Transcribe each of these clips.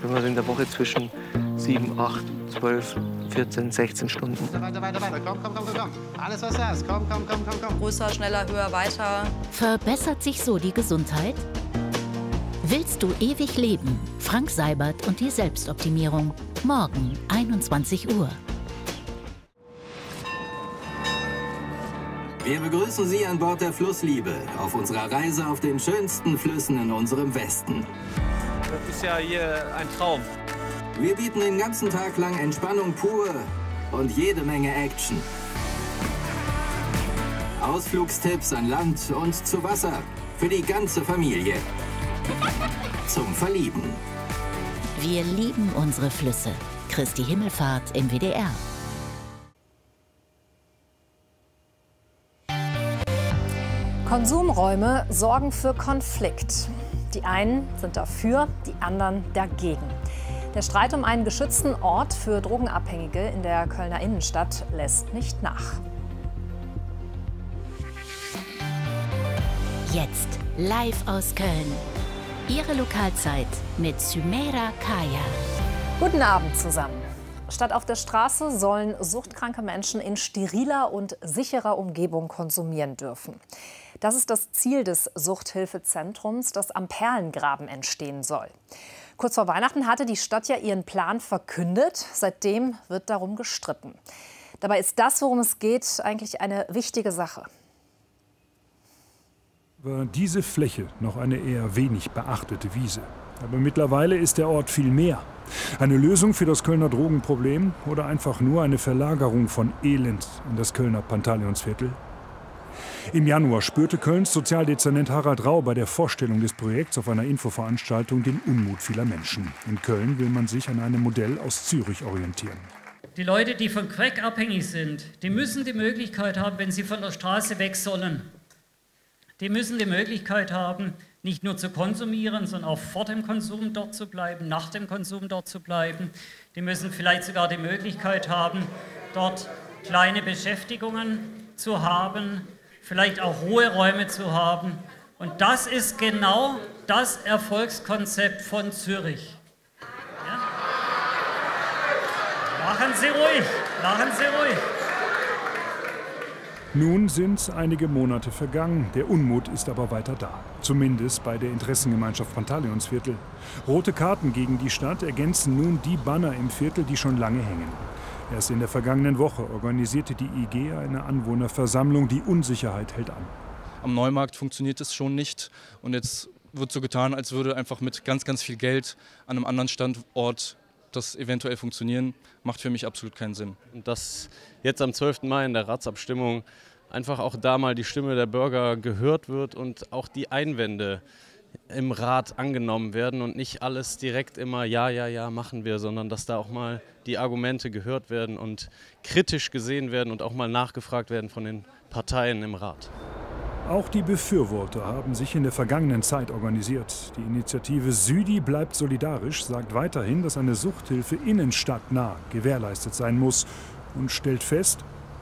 bin also in der Woche zwischen 7, 8, 12, 14, 16 Stunden. Weiter. Komm. Alles, was du hast. Komm. Größer, schneller, höher, weiter. Verbessert sich so die Gesundheit? Willst du ewig leben? Frank Seibert und die Selbstoptimierung. Morgen, 21 Uhr. Wir begrüßen Sie an Bord der Flussliebe auf unserer Reise auf den schönsten Flüssen in unserem Westen. Das ist ja hier ein Traum. Wir bieten den ganzen Tag lang Entspannung pur und jede Menge Action. Ausflugstipps an Land und zu Wasser für die ganze Familie. Zum Verlieben. Wir lieben unsere Flüsse. Christi Himmelfahrt im WDR. Konsumräume sorgen für Konflikt. Die einen sind dafür, die anderen dagegen. Der Streit um einen geschützten Ort für Drogenabhängige in der Kölner Innenstadt lässt nicht nach. Jetzt live aus Köln. Ihre Lokalzeit mit Sümeira Kaya. Guten Abend zusammen. Statt auf der Straße sollen suchtkranke Menschen in steriler und sicherer Umgebung konsumieren dürfen. Das ist das Ziel des Suchthilfezentrums, das am Perlengraben entstehen soll. Kurz vor Weihnachten hatte die Stadt ja ihren Plan verkündet. Seitdem wird darum gestritten. Dabei ist das, worum es geht, eigentlich eine wichtige Sache. War diese Fläche noch eine eher wenig beachtete Wiese. Aber mittlerweile ist der Ort viel mehr. Eine Lösung für das Kölner Drogenproblem oder einfach nur eine Verlagerung von Elend in das Kölner Pantaleonsviertel? Im Januar spürte Kölns Sozialdezernent Harald Rau bei der Vorstellung des Projekts auf einer Infoveranstaltung den Unmut vieler Menschen. In Köln will man sich an einem Modell aus Zürich orientieren. Die Leute, die von Crack abhängig sind, die müssen die Möglichkeit haben, wenn sie von der Straße weg sollen, die müssen die Möglichkeit haben, nicht nur zu konsumieren, sondern auch vor dem Konsum dort zu bleiben, nach dem Konsum dort zu bleiben. Die müssen vielleicht sogar die Möglichkeit haben, dort kleine Beschäftigungen zu haben, vielleicht auch Ruheräume zu haben. Und das ist genau das Erfolgskonzept von Zürich. Ja? Lachen Sie ruhig. Nun sind einige Monate vergangen. Der Unmut ist aber weiter da. Zumindest bei der Interessengemeinschaft Pantaleonsviertel. Rote Karten gegen die Stadt ergänzen nun die Banner im Viertel, die schon lange hängen. Erst in der vergangenen Woche organisierte die IG eine Anwohnerversammlung. Die Unsicherheit hält an. Am Neumarkt funktioniert es schon nicht. Und jetzt wird so getan, als würde einfach mit ganz viel Geld an einem anderen Standort das eventuell funktionieren. Macht für mich absolut keinen Sinn. Und dass jetzt am 12. Mai in der Ratsabstimmung einfach auch da mal die Stimme der Bürger gehört wird und auch die Einwände im Rat angenommen werden und nicht alles direkt immer ja machen wir, sondern dass da auch mal die Argumente gehört werden und kritisch gesehen werden und auch mal nachgefragt werden von den Parteien im Rat. Auch die Befürworter haben sich in der vergangenen Zeit organisiert. Die Initiative Südi bleibt solidarisch, sagt weiterhin, dass eine Suchthilfe innenstadtnah gewährleistet sein muss und stellt fest: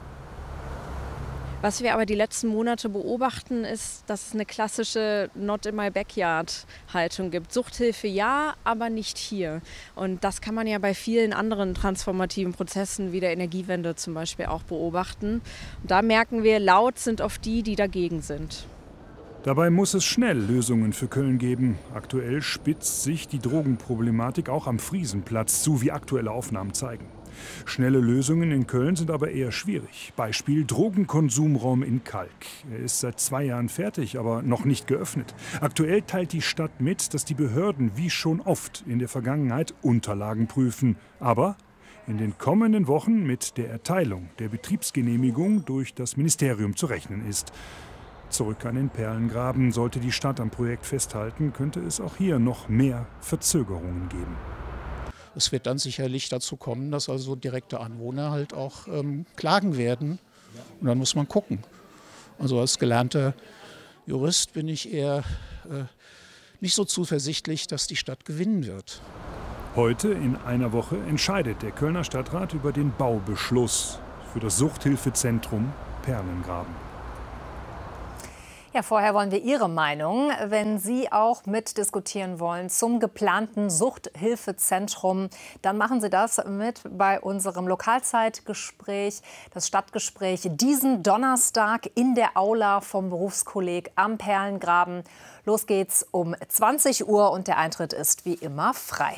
Was wir aber die letzten Monate beobachten, ist, dass es eine klassische Not-in-my-backyard-Haltung gibt. Suchthilfe ja, aber nicht hier. Und das kann man ja bei vielen anderen transformativen Prozessen wie der Energiewende zum Beispiel auch beobachten. Und da merken wir, laut sind oft die, die dagegen sind. Dabei muss es schnell Lösungen für Köln geben. Aktuell spitzt sich die Drogenproblematik auch am Friesenplatz zu, wie aktuelle Aufnahmen zeigen. Schnelle Lösungen in Köln sind aber eher schwierig. Beispiel Drogenkonsumraum in Kalk. Er ist seit 2 Jahren fertig, aber noch nicht geöffnet. Aktuell teilt die Stadt mit, dass die Behörden wie schon oft in der Vergangenheit Unterlagen prüfen. Aber in den kommenden Wochen mit der Erteilung der Betriebsgenehmigung durch das Ministerium zu rechnen ist. Zurück an den Perlengraben. Sollte die Stadt am Projekt festhalten, könnte es auch hier noch mehr Verzögerungen geben. Es wird dann sicherlich dazu kommen, dass also direkte Anwohner halt auch klagen werden. Und dann muss man gucken. Also als gelernter Jurist bin ich eher nicht so zuversichtlich, dass die Stadt gewinnen wird. Heute in einer Woche entscheidet der Kölner Stadtrat über den Baubeschluss für das Suchthilfezentrum Perlengraben. Ja, vorher wollen wir Ihre Meinung, wenn Sie auch mitdiskutieren wollen zum geplanten Suchthilfezentrum, dann machen Sie das mit bei unserem Lokalzeitgespräch, das Stadtgespräch diesen Donnerstag in der Aula vom Berufskolleg am Perlengraben. Los geht's um 20 Uhr und der Eintritt ist wie immer frei.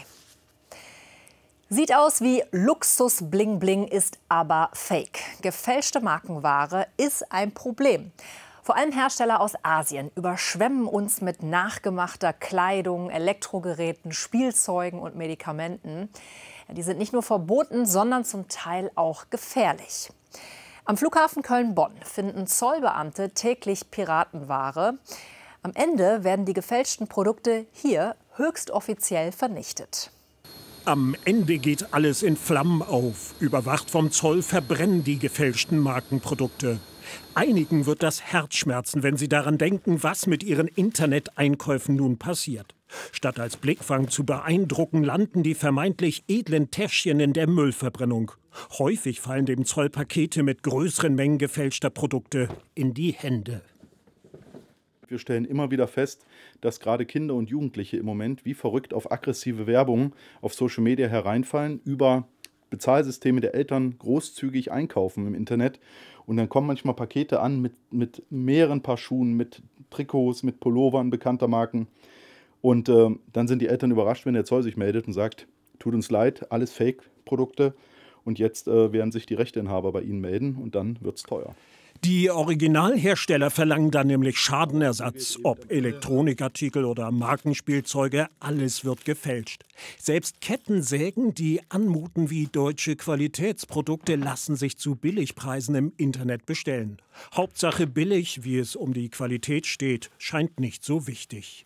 Sieht aus wie Luxus-Bling-Bling, ist aber Fake. Gefälschte Markenware ist ein Problem. Vor allem Hersteller aus Asien überschwemmen uns mit nachgemachter Kleidung, Elektrogeräten, Spielzeugen und Medikamenten. Die sind nicht nur verboten, sondern zum Teil auch gefährlich. Am Flughafen Köln-Bonn finden Zollbeamte täglich Piratenware. Am Ende werden die gefälschten Produkte hier höchstoffiziell vernichtet. Am Ende geht alles in Flammen auf. Überwacht vom Zoll verbrennen die gefälschten Markenprodukte. Einigen wird das Herz schmerzen, wenn sie daran denken, was mit ihren Interneteinkäufen nun passiert. Statt als Blickfang zu beeindrucken, landen die vermeintlich edlen Täschchen in der Müllverbrennung. Häufig fallen dem Zoll Pakete mit größeren Mengen gefälschter Produkte in die Hände. Wir stellen immer wieder fest, dass gerade Kinder und Jugendliche im Moment wie verrückt auf aggressive Werbung auf Social Media hereinfallen, über Bezahlsysteme der Eltern großzügig einkaufen im Internet. Und dann kommen manchmal Pakete an mit mehreren Paar Schuhen, mit Trikots, mit Pullovern bekannter Marken. Und dann sind die Eltern überrascht, wenn der Zoll sich meldet und sagt, tut uns leid, alles Fake-Produkte. Und jetzt werden sich die Rechteinhaber bei Ihnen melden und dann wird es teuer. Die Originalhersteller verlangen dann nämlich Schadenersatz. Ob Elektronikartikel oder Markenspielzeuge, alles wird gefälscht. Selbst Kettensägen, die anmuten wie deutsche Qualitätsprodukte, lassen sich zu Billigpreisen im Internet bestellen. Hauptsache billig, wie es um die Qualität steht, scheint nicht so wichtig.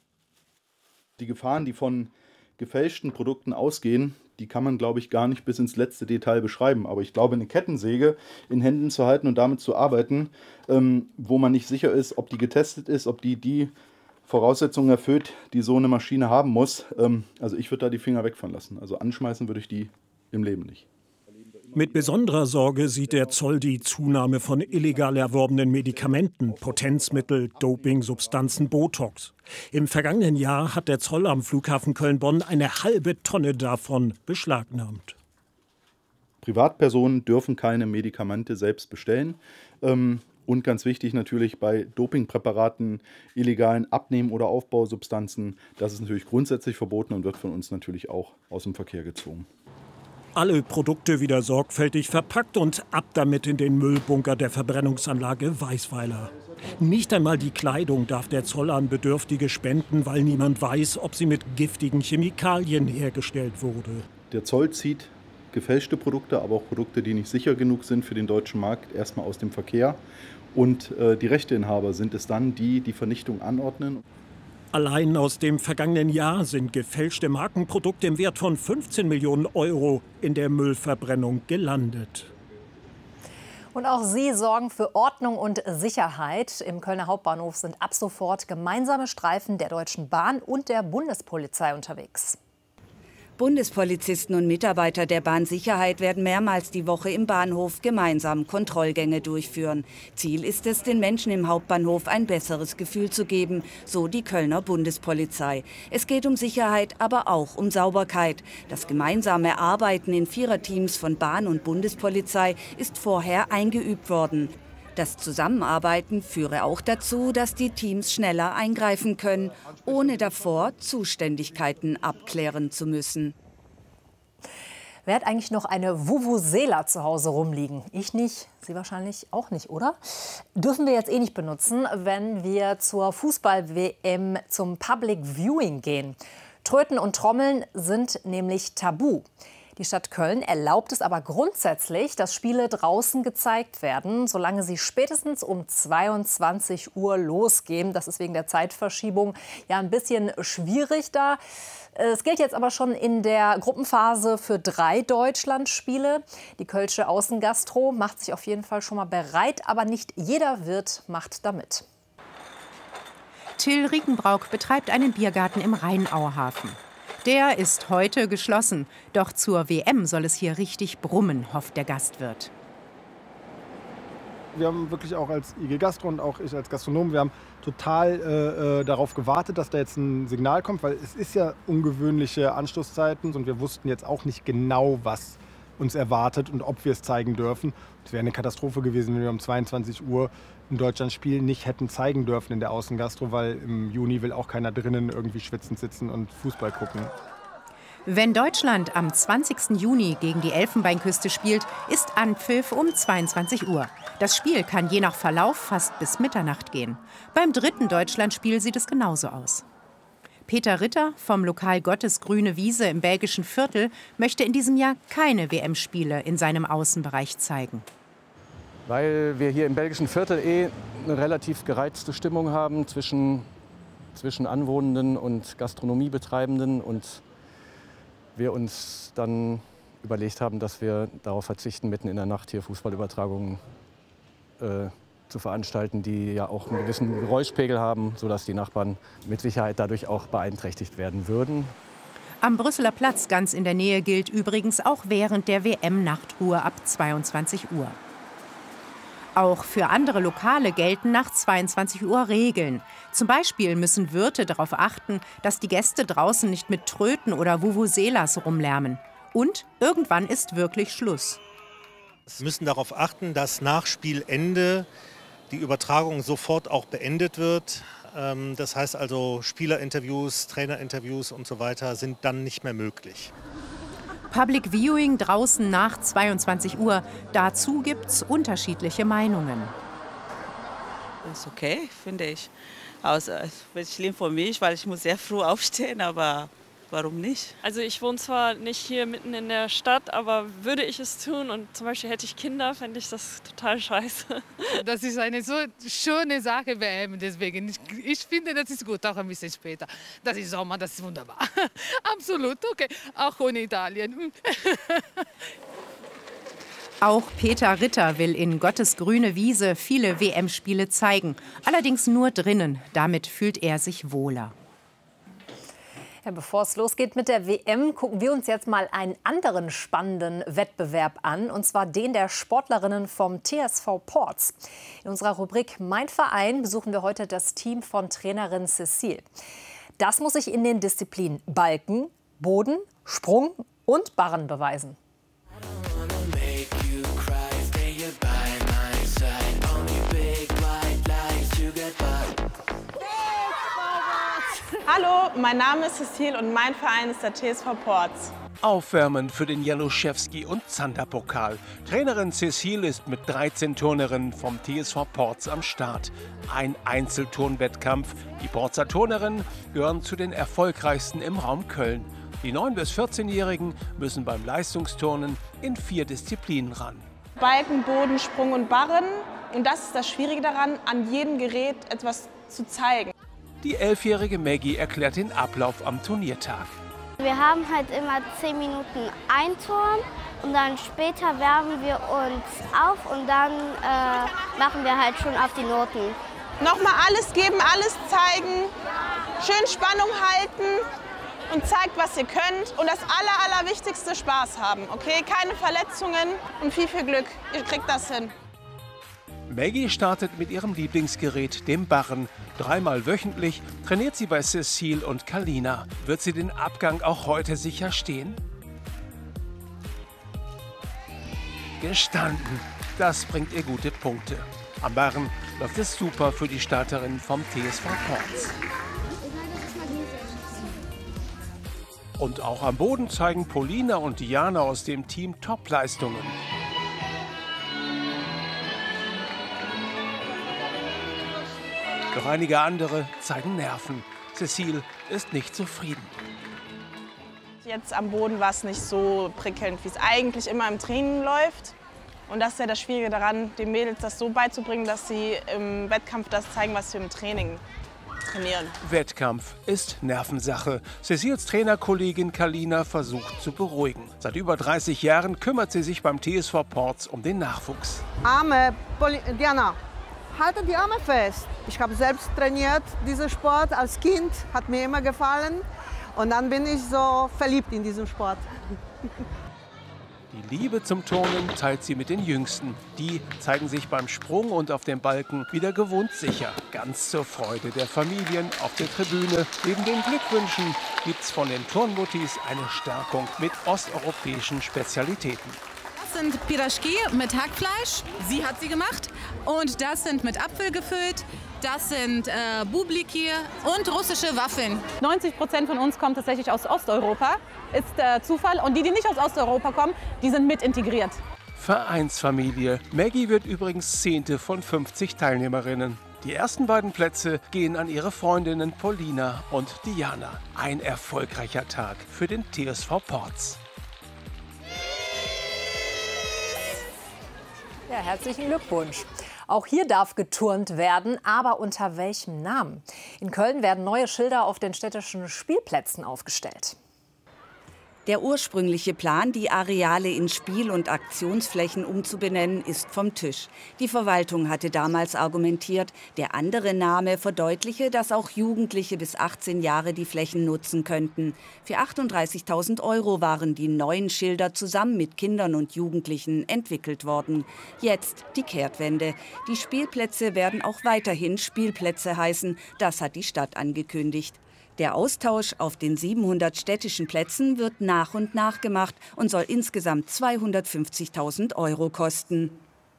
Die Gefahren, die von gefälschten Produkten ausgehen, die kann man, glaube ich, gar nicht bis ins letzte Detail beschreiben. Aber ich glaube, eine Kettensäge in Händen zu halten und damit zu arbeiten, wo man nicht sicher ist, ob die getestet ist, ob die Voraussetzungen erfüllt, die so eine Maschine haben muss. Also ich würde da die Finger weg von lassen. Also anschmeißen würde ich die im Leben nicht. Mit besonderer Sorge sieht der Zoll die Zunahme von illegal erworbenen Medikamenten, Potenzmittel, Dopingsubstanzen, Botox. Im vergangenen Jahr hat der Zoll am Flughafen Köln-Bonn eine halbe Tonne davon beschlagnahmt. Privatpersonen dürfen keine Medikamente selbst bestellen. Und ganz wichtig natürlich bei Dopingpräparaten, illegalen Abnehmen- oder Aufbausubstanzen. Das ist natürlich grundsätzlich verboten und wird von uns natürlich auch aus dem Verkehr gezogen. Alle Produkte wieder sorgfältig verpackt und ab damit in den Müllbunker der Verbrennungsanlage Weißweiler. Nicht einmal die Kleidung darf der Zoll an Bedürftige spenden, weil niemand weiß, ob sie mit giftigen Chemikalien hergestellt wurde. Der Zoll zieht gefälschte Produkte, aber auch Produkte, die nicht sicher genug sind für den deutschen Markt, erstmal aus dem Verkehr. Und die Rechteinhaber sind es dann, die die Vernichtung anordnen. Allein aus dem vergangenen Jahr sind gefälschte Markenprodukte im Wert von 15 Millionen € in der Müllverbrennung gelandet. Und auch Sie sorgen für Ordnung und Sicherheit. Im Kölner Hauptbahnhof sind ab sofort gemeinsame Streifen der Deutschen Bahn und der Bundespolizei unterwegs. Bundespolizisten und Mitarbeiter der Bahnsicherheit werden mehrmals die Woche im Bahnhof gemeinsam Kontrollgänge durchführen. Ziel ist es, den Menschen im Hauptbahnhof ein besseres Gefühl zu geben, so die Kölner Bundespolizei. Es geht um Sicherheit, aber auch um Sauberkeit. Das gemeinsame Arbeiten in Viererteams von Bahn und Bundespolizei ist vorher eingeübt worden. Das Zusammenarbeiten führe auch dazu, dass die Teams schneller eingreifen können, ohne davor Zuständigkeiten abklären zu müssen. Wer hat eigentlich noch eine Vuvuzela zu Hause rumliegen? Ich nicht, Sie wahrscheinlich auch nicht, oder? Dürfen wir jetzt eh nicht benutzen, wenn wir zur Fußball-WM zum Public Viewing gehen. Tröten und Trommeln sind nämlich tabu. Die Stadt Köln erlaubt es aber grundsätzlich, dass Spiele draußen gezeigt werden, solange sie spätestens um 22 Uhr losgehen. Das ist wegen der Zeitverschiebung ja ein bisschen schwierig da. Es gilt jetzt aber schon in der Gruppenphase für 3 Deutschlandspiele. Die Kölsche Außengastro macht sich auf jeden Fall schon mal bereit, aber nicht jeder Wirt macht damit. Till Riekenbrauck betreibt einen Biergarten im Rheinauhafen. Der ist heute geschlossen. Doch zur WM soll es hier richtig brummen, hofft der Gastwirt. Wir haben wirklich auch als IG Gastro und auch ich als Gastronom, wir haben total darauf gewartet, dass da jetzt ein Signal kommt, weil es ist ja ungewöhnliche Anstoßzeiten und wir wussten jetzt auch nicht genau, was uns erwartet und ob wir es zeigen dürfen. Es wäre eine Katastrophe gewesen, wenn wir um 22 Uhr in Deutschland Spiel nicht hätten zeigen dürfen in der Außengastro, weil im Juni will auch keiner drinnen irgendwie schwitzend sitzen und Fußball gucken. Wenn Deutschland am 20. Juni gegen die Elfenbeinküste spielt, ist Anpfiff um 22 Uhr. Das Spiel kann je nach Verlauf fast bis Mitternacht gehen. Beim dritten Deutschlandspiel sieht es genauso aus. Peter Ritter vom Lokal Gottes Grüne Wiese im belgischen Viertel möchte in diesem Jahr keine WM-Spiele in seinem Außenbereich zeigen. Weil wir hier im belgischen Viertel eine relativ gereizte Stimmung haben zwischen Anwohnenden und Gastronomiebetreibenden und wir uns dann überlegt haben, dass wir darauf verzichten, mitten in der Nacht hier Fußballübertragungen zu veranstalten, die ja auch einen gewissen Geräuschpegel haben, sodass die Nachbarn mit Sicherheit dadurch auch beeinträchtigt werden würden. Am Brüsseler Platz ganz in der Nähe gilt übrigens auch während der WM-Nachtruhe ab 22 Uhr. Auch für andere Lokale gelten nach 22 Uhr Regeln. Zum Beispiel müssen Wirte darauf achten, dass die Gäste draußen nicht mit Tröten oder Vuvuzelas rumlärmen. Und irgendwann ist wirklich Schluss. Wir müssen darauf achten, dass nach Spielende die Übertragung sofort auch beendet wird. Das heißt also, Spielerinterviews, Trainerinterviews und so weiter sind dann nicht mehr möglich. Public Viewing draußen nach 22 Uhr. Dazu gibt's unterschiedliche Meinungen. Das ist okay, finde ich. Also, es wird schlimm für mich, weil ich muss sehr früh aufstehen, aber warum nicht? Also ich wohne zwar nicht hier mitten in der Stadt, aber würde ich es tun und zum Beispiel hätte ich Kinder, fände ich das total scheiße. Das ist eine so schöne Sache, WM, deswegen. Ich finde, das ist gut, auch ein bisschen später. Das ist Sommer, das ist wunderbar. Absolut, okay, auch ohne Italien. Auch Peter Ritter will in Gottes grüne Wiese viele WM-Spiele zeigen. Allerdings nur drinnen, damit fühlt er sich wohler. Ja, bevor es losgeht mit der WM, gucken wir uns jetzt mal einen anderen spannenden Wettbewerb an, und zwar den der Sportlerinnen vom TSV Porz. In unserer Rubrik Mein Verein besuchen wir heute das Team von Trainerin Cécile. Das muss sich in den Disziplinen Balken, Boden, Sprung und Barren beweisen. Hallo, mein Name ist Cécile und mein Verein ist der TSV Porz. Aufwärmen für den Januszewski- und Zander-Pokal. Trainerin Cécile ist mit 13 Turnerinnen vom TSV Porz am Start. Ein Einzelturnwettkampf. Die Porzer Turnerinnen gehören zu den erfolgreichsten im Raum Köln. Die 9- bis 14-Jährigen müssen beim Leistungsturnen in 4 Disziplinen ran. Balken, Boden, Sprung und Barren. Und das ist das Schwierige daran, an jedem Gerät etwas zu zeigen. Die 11-jährige Maggie erklärt den Ablauf am Turniertag. Wir haben halt immer 10 Minuten ein Turn und dann später wärmen wir uns auf und dann machen wir halt schon auf die Noten. Nochmal alles geben, alles zeigen, schön Spannung halten und zeigt, was ihr könnt. Und das Allerwichtigste, Spaß haben, okay? Keine Verletzungen und viel Glück. Ihr kriegt das hin. Maggie startet mit ihrem Lieblingsgerät, dem Barren. 3-mal wöchentlich trainiert sie bei Cécile und Kalina. Wird sie den Abgang auch heute sicher stehen? Gestanden. Das bringt ihr gute Punkte. Am Barren läuft es super für die Starterinnen vom TSV Porz. Und auch am Boden zeigen Polina und Diana aus dem Team Top-Leistungen. Doch einige andere zeigen Nerven. Cécile ist nicht zufrieden. Jetzt am Boden war es nicht so prickelnd, wie es eigentlich immer im Training läuft. Und das ist ja das Schwierige daran, den Mädels das so beizubringen, dass sie im Wettkampf das zeigen, was wir im Training trainieren. Wettkampf ist Nervensache. Céciles Trainerkollegin Kalina versucht zu beruhigen. Seit über 30 Jahren kümmert sie sich beim TSV Porz um den Nachwuchs. Arme, Diana. Halte die Arme fest. Ich habe selbst trainiert, diesen Sport als Kind, hat mir immer gefallen. Und dann bin ich so verliebt in diesen Sport. Die Liebe zum Turnen teilt sie mit den Jüngsten. Die zeigen sich beim Sprung und auf dem Balken wieder gewohnt sicher. Ganz zur Freude der Familien auf der Tribüne. Neben den Glückwünschen gibt's von den Turnmuttis eine Stärkung mit osteuropäischen Spezialitäten. Das sind Piraschki mit Hackfleisch. Sie hat sie gemacht. Und das sind mit Apfel gefüllt. Das sind Bubliki und russische Waffeln. 90% von uns kommen tatsächlich aus Osteuropa. Ist der Zufall. Und die, die nicht aus Osteuropa kommen, die sind mit integriert. Vereinsfamilie. Maggie wird übrigens 10. von 50 Teilnehmerinnen. Die ersten beiden Plätze gehen an ihre Freundinnen Paulina und Diana. Ein erfolgreicher Tag für den TSV Porz. Ja, herzlichen Glückwunsch. Auch hier darf geturnt werden, aber unter welchem Namen? In Köln werden neue Schilder auf den städtischen Spielplätzen aufgestellt. Der ursprüngliche Plan, die Areale in Spiel- und Aktionsflächen umzubenennen, ist vom Tisch. Die Verwaltung hatte damals argumentiert, der andere Name verdeutliche, dass auch Jugendliche bis 18 Jahre die Flächen nutzen könnten. Für 38.000 € waren die neuen Schilder zusammen mit Kindern und Jugendlichen entwickelt worden. Jetzt die Kehrtwende. Die Spielplätze werden auch weiterhin Spielplätze heißen. Das hat die Stadt angekündigt. Der Austausch auf den 700 städtischen Plätzen wird nach und nach gemacht und soll insgesamt 250.000 € kosten.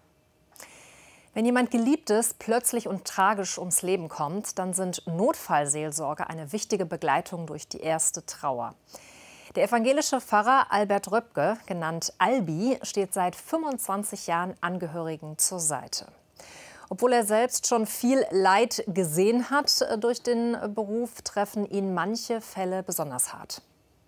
Wenn jemand Geliebtes plötzlich und tragisch ums Leben kommt, dann sind Notfallseelsorge eine wichtige Begleitung durch die erste Trauer. Der evangelische Pfarrer Albert Röpke, genannt Albi, steht seit 25 Jahren Angehörigen zur Seite. Obwohl er selbst schon viel Leid gesehen hat durch den Beruf, treffen ihn manche Fälle besonders hart.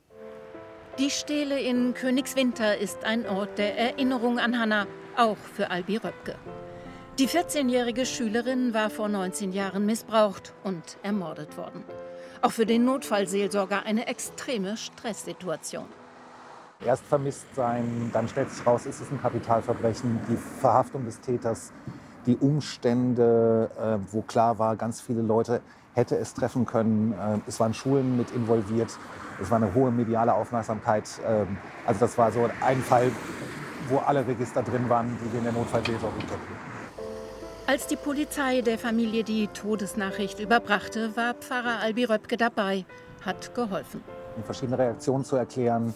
Die Stele in Königswinter ist ein Ort der Erinnerung an Hannah, auch für Albi Röpke. Die 14-jährige Schülerin war vor 19 Jahren missbraucht und ermordet worden. Auch für den Notfallseelsorger eine extreme Stresssituation. Erst vermisst sein, dann stellt sich raus, ist es ein Kapitalverbrechen, die Verhaftung des Täters. Die Umstände, wo klar war, ganz viele Leute hätte es treffen können. Es waren Schulen mit involviert. Es war eine hohe mediale Aufmerksamkeit. Also das war so ein Fall, wo alle Register drin waren, die wir in der Notfallseelsorge kennen. Als die Polizei der Familie die Todesnachricht überbrachte, war Pfarrer Albi Röpke dabei, hat geholfen. Verschiedene Reaktionen zu erklären,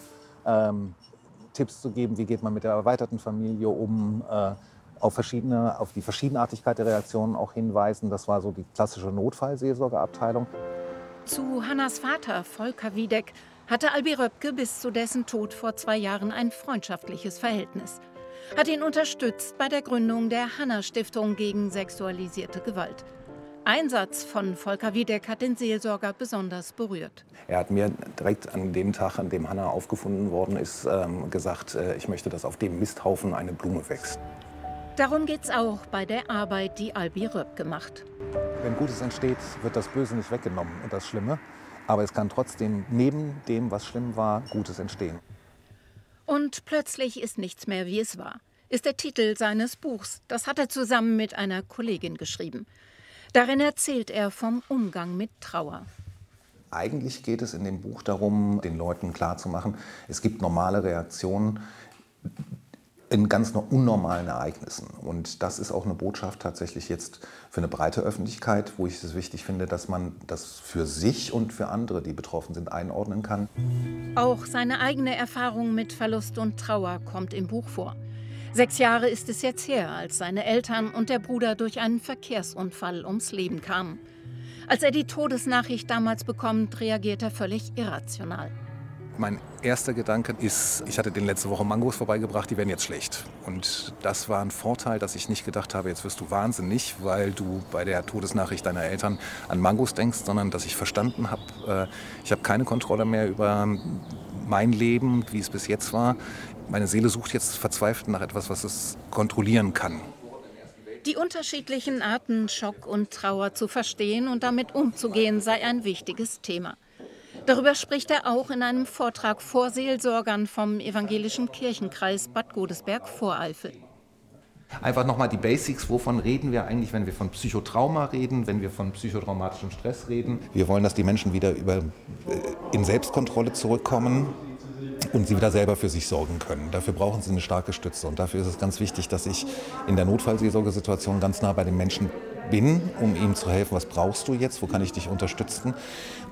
Tipps zu geben, wie geht man mit der erweiterten Familie um, auf die Verschiedenartigkeit der Reaktionen auch hinweisen. Das war so die klassische Notfallseelsorgeabteilung. Zu Hannas Vater, Volker Wiedeck, hatte Albi Röpke bis zu dessen Tod vor 2 Jahren ein freundschaftliches Verhältnis. Hat ihn unterstützt bei der Gründung der Hannah-Stiftung gegen sexualisierte Gewalt. Einsatz von Volker Wiedeck hat den Seelsorger besonders berührt. Er hat mir direkt an dem Tag, an dem Hannah aufgefunden worden ist, gesagt, ich möchte, dass auf dem Misthaufen eine Blume wächst. Darum geht's auch bei der Arbeit, die Albi Röpke macht. Wenn Gutes entsteht, wird das Böse nicht weggenommen und das Schlimme. Aber es kann trotzdem neben dem, was schlimm war, Gutes entstehen. Und plötzlich ist nichts mehr, wie es war, ist der Titel seines Buchs. Das hat er zusammen mit einer Kollegin geschrieben. Darin erzählt er vom Umgang mit Trauer. Eigentlich geht es in dem Buch darum, den Leuten klarzumachen, es gibt normale Reaktionen in ganz unnormalen Ereignissen. Und das ist auch eine Botschaft tatsächlich jetzt für eine breite Öffentlichkeit, wo ich es wichtig finde, dass man das für sich und für andere, die betroffen sind, einordnen kann. Auch seine eigene Erfahrung mit Verlust und Trauer kommt im Buch vor. 6 Jahre ist es jetzt her, als seine Eltern und der Bruder durch einen Verkehrsunfall ums Leben kamen. Als er die Todesnachricht damals bekommt, reagiert er völlig irrational. Mein erster Gedanke ist, ich hatte den letzte Woche Mangos vorbeigebracht, die werden jetzt schlecht. Und das war ein Vorteil, dass ich nicht gedacht habe, jetzt wirst du wahnsinnig, weil du bei der Todesnachricht deiner Eltern an Mangos denkst, sondern dass ich verstanden habe, ich habe keine Kontrolle mehr über mein Leben, wie es bis jetzt war. Meine Seele sucht jetzt verzweifelt nach etwas, was es kontrollieren kann. Die unterschiedlichen Arten, Schock und Trauer zu verstehen und damit umzugehen, sei ein wichtiges Thema. Darüber spricht er auch in einem Vortrag vor Seelsorgern vom evangelischen Kirchenkreis Bad Godesberg-Voreifel. Einfach nochmal die Basics, wovon reden wir eigentlich, wenn wir von Psychotrauma reden, wenn wir von psychotraumatischem Stress reden. Wir wollen, dass die Menschen wieder in Selbstkontrolle zurückkommen. und sie wieder selber für sich sorgen können. Dafür brauchen sie eine starke Stütze und dafür ist es ganz wichtig, dass ich in der Notfallseelsorgesituation ganz nah bei den Menschen bin, um ihm zu helfen, was brauchst du jetzt, wo kann ich dich unterstützen.